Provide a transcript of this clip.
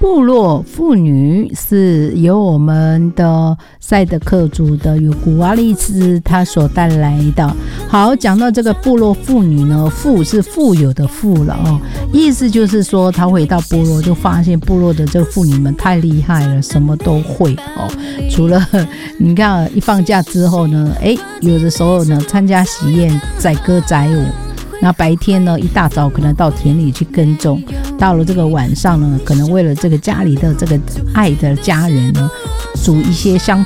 部落妇女是由我们的赛德克族的尤古瓦利斯他所带来的。好，讲到这个部落妇女呢，富是富有的富了哦，意思就是说他回到部落就发现部落的这个妇女们太厉害了，什么都会哦。除了你看一放假之后呢，有的时候呢参加喜宴载歌载舞，那白天呢一大早可能到田里去耕种，到了这个晚上呢可能为了这个家里的这个爱的家人呢煮一些香